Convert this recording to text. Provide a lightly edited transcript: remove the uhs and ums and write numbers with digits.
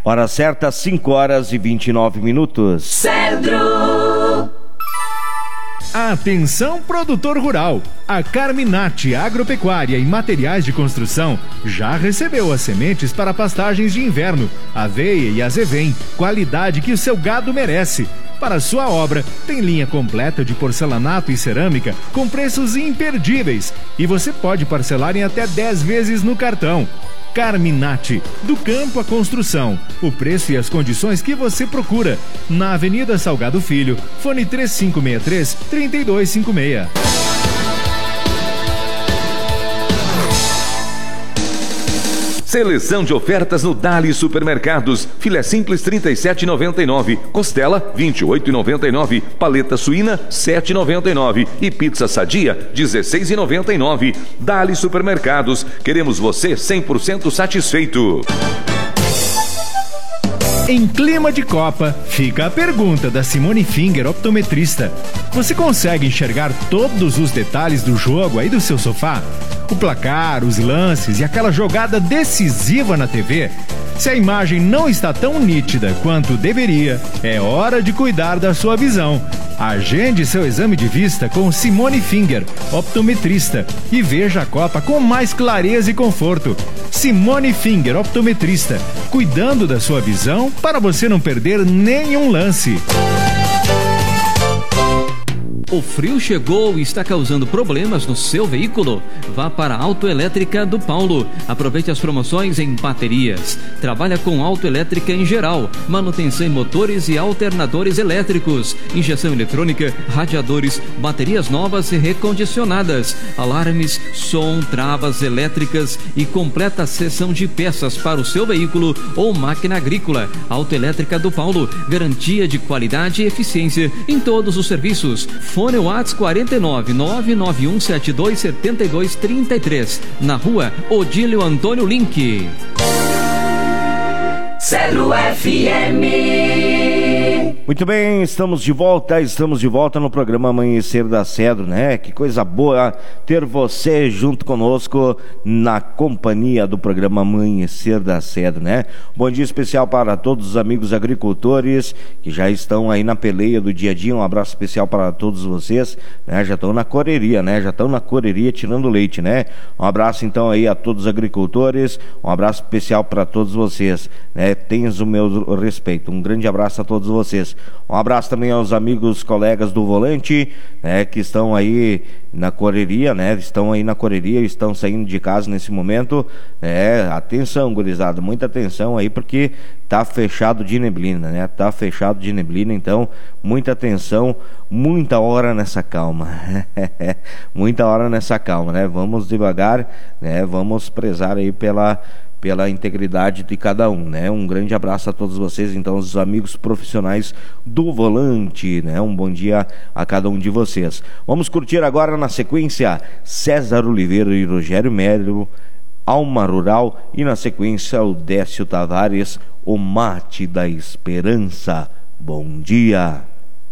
Hora certa, 5h29. Cedro. Atenção, produtor rural! A Carminati Agropecuária e Materiais de Construção já recebeu as sementes para pastagens de inverno, aveia e azevém, qualidade que o seu gado merece. Para sua obra, tem linha completa de porcelanato e cerâmica com preços imperdíveis e você pode parcelar em até 10 vezes no cartão. Carminati, do campo à construção, o preço e as condições que você procura. Na Avenida Salgado Filho, fone 3563-3256. Seleção de ofertas no Dali Supermercados. Filé simples R$ 37,99, costela R$ 28,99, paleta suína R$ 7,99 e pizza sadia R$ 16,99. Dali Supermercados. Queremos você 100% satisfeito. Em clima de Copa, fica a pergunta da Simone Finger, optometrista. Você consegue enxergar todos os detalhes do jogo aí do seu sofá? O placar, os lances e aquela jogada decisiva na TV? Se a imagem não está tão nítida quanto deveria, é hora de cuidar da sua visão. Agende seu exame de vista com Simone Finger, optometrista, e veja a Copa com mais clareza e conforto. Simone Finger, optometrista, cuidando da sua visão para você não perder nenhum lance. O frio chegou e está causando problemas no seu veículo? Vá para a Autoelétrica do Paulo. Aproveite as promoções em baterias. Trabalha com autoelétrica em geral, manutenção em motores e alternadores elétricos, injeção eletrônica, radiadores, baterias novas e recondicionadas, alarmes, som, travas elétricas e completa seção de peças para o seu veículo ou máquina agrícola. Autoelétrica do Paulo, garantia de qualidade e eficiência em todos os serviços. Fone WhatsApp 49 99172 7233, na rua Odílio Antônio Link. Cedro FM. Muito bem, estamos de volta no programa Amanhecer da Cedro, né? Que coisa boa ter você junto conosco na companhia do programa Amanhecer da Cedro, né? Bom dia especial para todos os amigos agricultores que já estão aí na peleia do dia a dia. Um abraço especial para todos vocês, né? Já estão na correria, né? Já estão na correria tirando leite, né? Um abraço então aí a todos os agricultores, um abraço especial para todos vocês, né? Tenham o meu respeito, um grande abraço a todos vocês. Um abraço também aos amigos, colegas do volante, né, que estão aí na correria, né? Estão aí na correria, estão saindo de casa nesse momento. Atenção, gurizada, muita atenção aí, porque tá fechado de neblina, né? Tá fechado de neblina, então muita atenção, muita hora nessa calma. Muita hora nessa calma, né? Vamos devagar, né? Vamos prezar aí pela integridade de cada um, né? Um grande abraço a todos vocês, então, os amigos profissionais do volante, né? Um bom dia a cada um de vocês. Vamos curtir agora, na sequência, César Oliveira e Rogério Melo, Alma Rural, e na sequência o Décio Tavares, O Mate da Esperança. Bom dia.